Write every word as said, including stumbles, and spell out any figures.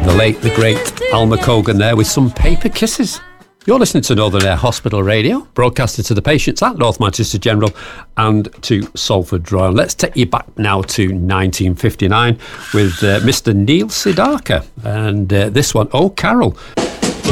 The late, the great Alma Cogan there with some Paper Kisses. You're listening to Northern Air Hospital Radio, broadcasting to the patients at North Manchester General and to Salford Royal. Let's take you back now to nineteen fifty-nine with uh, Mister Neil Sedaka. And uh, this one, Oh Carol.